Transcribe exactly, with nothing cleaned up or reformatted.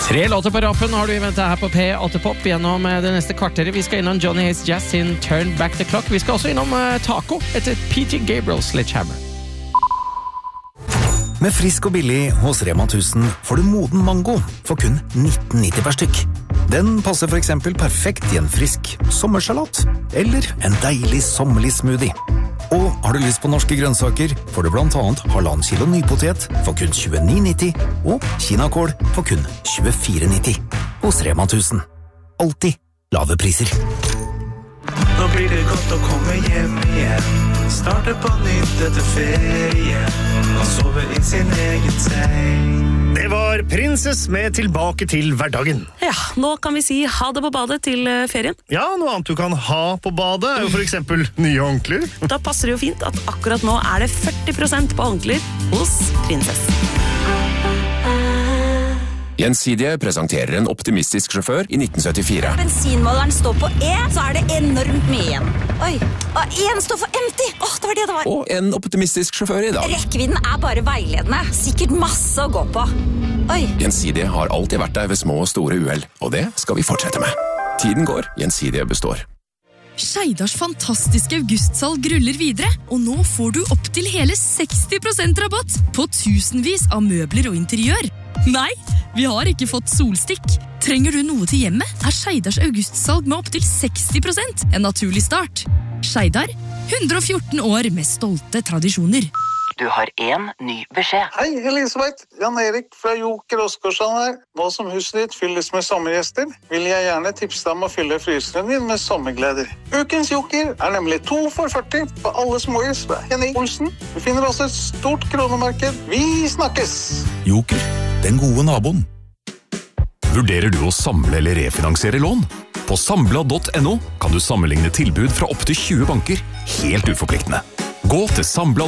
Tre låter på rappen har du i vente her på P åtte Pop gjennom det neste kvarteret. Vi skal innom Johnny Haze Jazz sin Turn Back the Clock. Vi skal også innom uh, Taco etter P T Gabriel Sledgehammer. Med frisk og billig hos Rema tusen får du moden mango for kun nitten nitti per stykk. Den passer for eksempel perfekt i en frisk sommersalat eller en deilig sommerlig smoothie. Og har du lyst på norske grønnsaker, får du blant annet halvannen kilo nypotet for kun tjueni nitti og kinakål for kun tjuefire nitti. Hos Rema tusen. Alltid lave priser. Nå blir det godt å komme hjem igjen. Starte på nytt etter ferie. Og sove i sin egen seng. Det var Princess med Tilbake til hverdagen. Ja, nå kan vi si ha det på badet til ferien. Ja, noe annet du kan ha på badet er jo for eksempel nye håndklær. Da passer det jo fint at akkurat nå er det førti prosent på håndklær hos Princess. Gjensidige presenterer en optimistisk sjåfør i nitten syttifire. Bensinmåleren står på E, så er det enormt mye igjen. Oi, og en står for empty. Åh, det var det det var. Og en optimistisk sjåfør i dag. Rekkevidden er bare veiledende. Sikkert masse å gå på. Oi. Gjensidige har alltid vært der ved små og store uhell, og det skal vi fortsette med. Tiden går, Gjensidige består. Skeidars fantastiske augustsalg ruller videre, og nå får du opp til hele seksti prosent rabatt på tusenvis av møbler og interiør. Nei, vi har ikke fått solstikk. Trenger du noe til hjemmet, er Skeidars augustsalg med opp til seksti prosent en naturlig start. Skeidar, hundre og fjorten år med stolte tradisjoner. Du har en ny beskjed. Hei, Elisabeth. Jan Erik fra Joker Oskarsson her. Nå som huset ditt fylles med sommergjester, vil jeg gjerne tipse deg om å fylle fryseren din med sommergleder. Ukens Joker er nemlig to for førti på alle småhus fra Henning Olsen. Du finner også et stort kronemarked. Vi snakkes! Joker, den gode naboen. Vurderer du å samle eller refinansiere lån? På samla punktum no kan du sammenligne tilbud fra opp til tjue banker, helt uforpliktende. Gå til samla